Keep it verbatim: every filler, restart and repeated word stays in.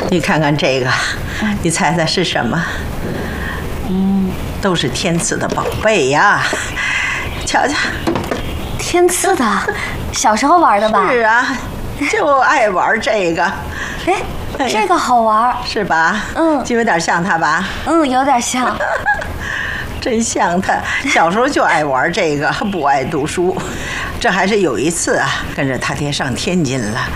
你看看这个，你猜猜是什么？嗯，都是天赐的宝贝呀。瞧瞧， 天赐的，小时候玩的吧？ 是啊，就爱玩这个。 哎，这个好玩， 是吧？ 嗯， 就有点像他吧？ 嗯，有点像。 真像他，小时候就爱玩这个，不爱读书。这还是有一次啊，跟着他爹上天津了，